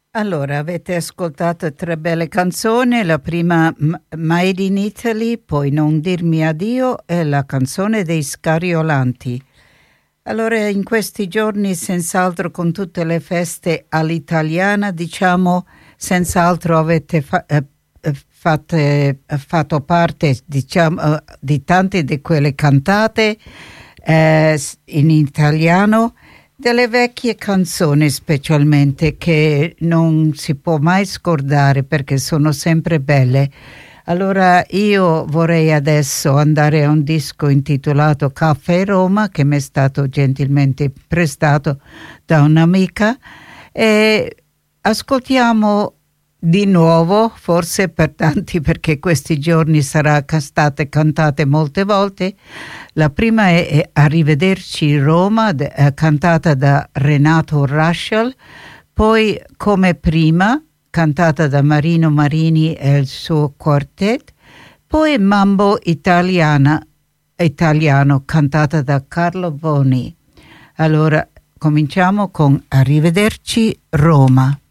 Allora, avete ascoltato tre belle canzoni, la prima Made in Italy, poi Non dirmi addio e la canzone dei Scariolanti. Allora, in questi giorni, senz'altro con tutte le feste all'italiana, diciamo, senz'altro avete fatto parte, diciamo, di tante di quelle cantate in italiano, delle vecchie canzoni specialmente che non si può mai scordare perché sono sempre belle. Allora io vorrei adesso andare a un disco intitolato Caffè Roma che mi è stato gentilmente prestato da un'amica e ascoltiamo di nuovo, forse per tanti perché questi giorni sarà state cantate molte volte. La prima è Arrivederci Roma, cantata da Renato Rascel, poi Come prima, cantata da Marino Marini e il suo quartet, poi Mambo Italiano, cantata da Carlo Boni. Allora, cominciamo con Arrivederci Roma.